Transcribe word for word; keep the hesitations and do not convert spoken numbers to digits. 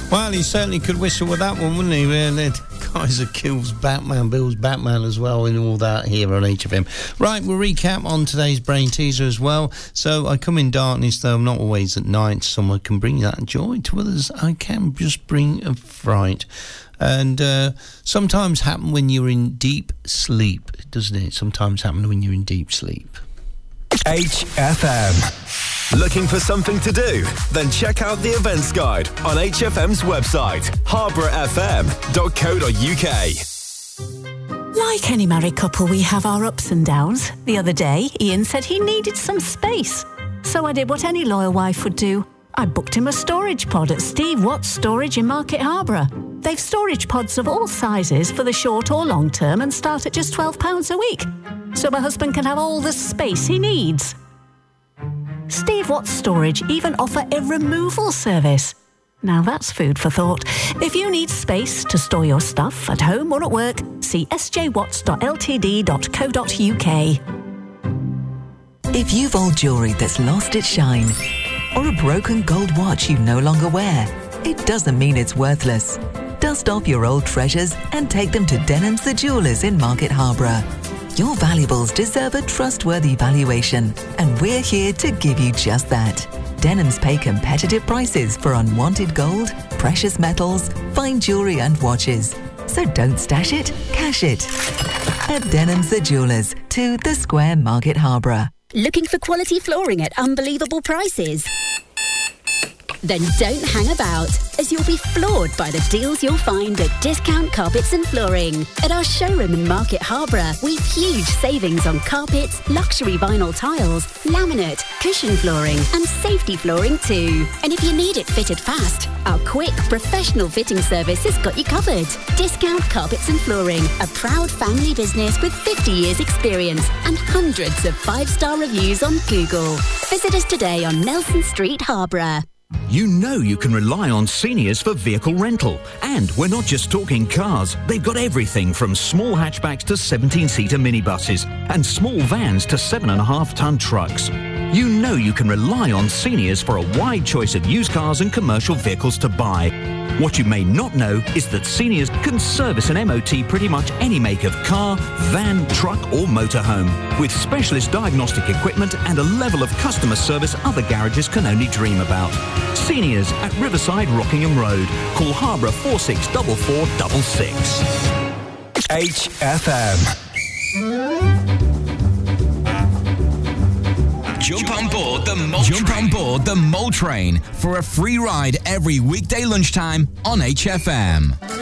Well, he certainly could whistle with that one, wouldn't he? Really? Guys that kills Batman, Bill's Batman as well, and all that here on H F M. Right, we'll recap on today's Brain Teaser as well. So, I come in darkness, though I'm not always at night. Some I can bring that joy to others. I can just bring a fright. And uh, sometimes happen when you're in deep sleep, doesn't it? Sometimes happen when you're in deep sleep. H F M. Looking for something to do? Then check out the events guide on H F M's website, harborough f m dot co dot u k. Like any married couple, we have our ups and downs. The other day, Ian said he needed some space. So I did what any loyal wife would do. I booked him a storage pod at Steve Watts Storage in Market Harborough. They've storage pods of all sizes for the short or long term and start at just twelve pounds a week. So my husband can have all the space he needs. Steve Watts Storage even offer a removal service. Now that's food for thought. If you need space to store your stuff at home or at work, see s j watts dot l t d dot co dot u k. If you've old jewellery that's lost its shine, or a broken gold watch you no longer wear, it doesn't mean it's worthless. Dust off your old treasures and take them to Denham's the Jewellers in Market Harborough. Your valuables deserve a trustworthy valuation, and we're here to give you just that. Denham's pay competitive prices for unwanted gold, precious metals, fine jewellery and watches. So don't stash it, cash it. At Denham's the Jewellers, to the Square, Market Harborough. Looking for quality flooring at unbelievable prices? Then don't hang about, as you'll be floored by the deals you'll find at Discount Carpets and Flooring. At our showroom in Market Harborough, we've huge savings on carpets, luxury vinyl tiles, laminate, cushion flooring and safety flooring too. And if you need it fitted fast, our quick, professional fitting service has got you covered. Discount Carpets and Flooring, a proud family business with fifty years experience and hundreds of five-star reviews on Google. Visit us today on Nelson Street, Harborough. You know you can rely on Seniors for vehicle rental. And we're not just talking cars. They've got everything from small hatchbacks to seventeen-seater minibuses and small vans to seven and a half ton trucks. You know you can rely on Seniors for a wide choice of used cars and commercial vehicles to buy. What you may not know is that Seniors can service an M O T pretty much any make of car, van, truck or motorhome, with specialist diagnostic equipment and a level of customer service other garages can only dream about. Seniors at Riverside Rockingham Road. Call Harborough four six four four six six. H F M. Jump on board the Mole Jump Train. on board the Mole Train for a free ride every weekday lunchtime on H F M.